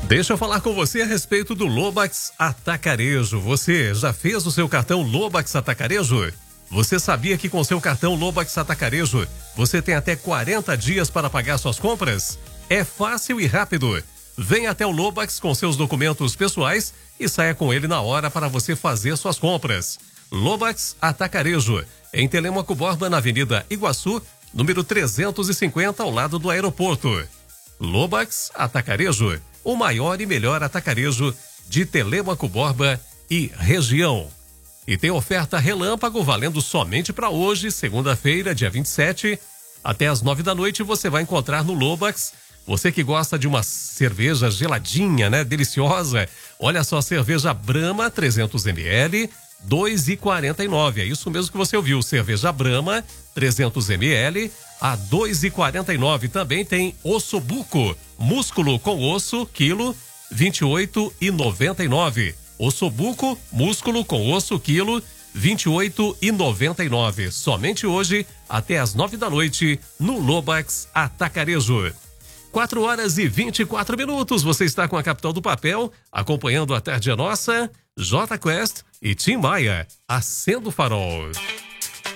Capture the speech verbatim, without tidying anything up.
Deixa eu falar com você a respeito do Lobax Atacarejo. Você já fez o seu cartão Lobax Atacarejo? Você sabia que com seu cartão Lobax Atacarejo você tem até quarenta dias para pagar suas compras? É fácil e rápido. Venha até o Lobax com seus documentos pessoais e saia com ele na hora para você fazer suas compras. Lobax Atacarejo, em Telêmaco Borba, na Avenida Iguaçu, número trezentos e cinquenta, ao lado do aeroporto. Lobax Atacarejo, o maior e melhor atacarejo de Telêmaco Borba e região. E tem oferta relâmpago valendo somente para hoje, segunda-feira, dia vinte e sete, até às nove da noite você vai encontrar no Lobax. Você que gosta de uma cerveja geladinha, né? Deliciosa. Olha só, cerveja Brahma trezentos mililitros, dois reais e quarenta e nove. É isso mesmo que você ouviu. Cerveja Brahma trezentos mililitros a dois reais e quarenta e nove. Também tem ossobuco, músculo com osso, quilo, vinte e oito reais e noventa e nove. Ossobuco, músculo com osso, quilo, vinte e oito reais e noventa e nove. Somente hoje, até às nove da noite, no Lobax Atacarejo. quatro horas e vinte e quatro minutos. Você está com a Capital do Papel, acompanhando a Tarde é Nossa, J Quest e Tim Maia, Acendo o Farol.